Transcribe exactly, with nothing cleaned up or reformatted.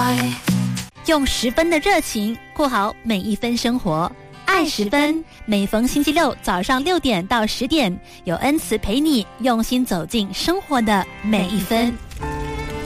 用十分的热情过好每一分生活，爱十分。每逢星期六早上六点到十点，有恩慈陪你用心走进生活的每一分。